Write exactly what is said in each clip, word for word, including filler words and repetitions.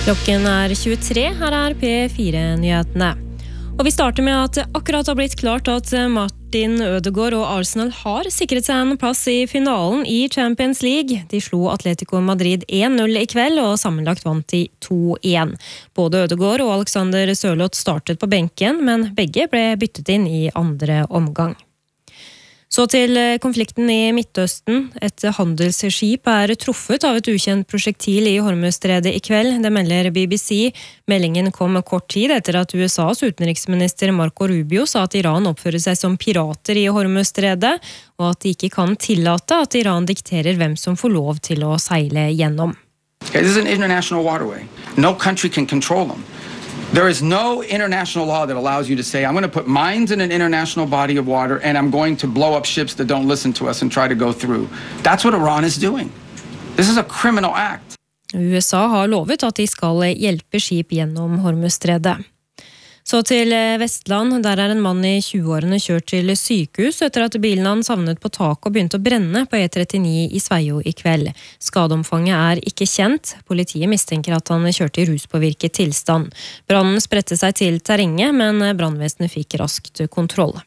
Klokken er tjuetre, her er P fire-nyhetene. Og vi starter med at det akkurat har blitt klart at Martin Ødegaard og Arsenal har sikret seg en plass i finalen i Champions League. De slo Atletico Madrid en null i kveld og sammenlagt vant de to en. Både Ødegaard og Alexander Sørloth startet på benken, men begge ble byttet inn i andre omgang. Så til konflikten i Midtøsten. Et handelsskip er truffet av et ukjent prosjektil i Hormuzstredet i kveld. Det melder B B C. Meldingen kom kort tid etter at U S A's utenriksminister Marco Rubio sa at Iran oppfører seg som pirater i Hormuzstredet, og at de ikke kan tillate at Iran dikterer hvem som får lov til å seile gjennom. Okay, this is an international waterway. No country can control them. There is no international law that allows you to say, I'm going to put mines in an international body of water and I'm going to blow up ships that don't listen to us and try to go through. That's what Iran is doing. This is a criminal act. U S A har lovet at de skal hjelpe skip gjennom Hormuzstredet. Så til Vestland, der er en mann i tjueårene kjørt til sykehus etter at bilen han savnet på taket og begynte å brenne på E trettini i Sveio i kveld. Skadeomfanget er ikke kjent. Politiet mistenker at han kjørte i ruspåvirket tilstand. Brannen spredte seg til terrenget, men brannvesenet fikk raskt kontroll.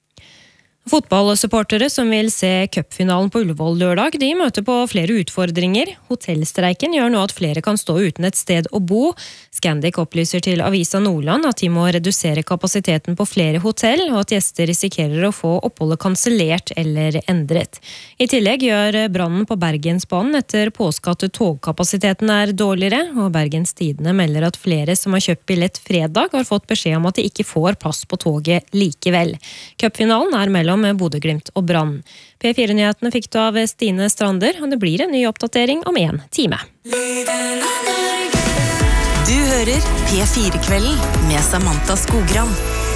Fotballsupportere som vil se cupfinalen på Ullevål lørdag, de møter på flere utfordringer. Hotellstreiken gjør nå at flere kan stå uten et sted å bo. Scandic opplyser til Avisa Nordland at de må redusere kapasiteten på flere hotell, og at gjester risikerer å få oppholdet kansellert eller endret. I tillegg gjør brannen på Bergensbanen etter påske at togkapasiteten er dårligere, og Bergens Tidende melder at flere som har kjøpt billett fredag har fått beskjed om at de ikke får plass på toget likevel. Cupfinalen er mellom med Bodø/Glimt og Brann. P fire-nyhetene fikk du av Stine Strander, og det blir en ny oppdatering om en time. Du hører P fire-kvelden med Samantha Skogran.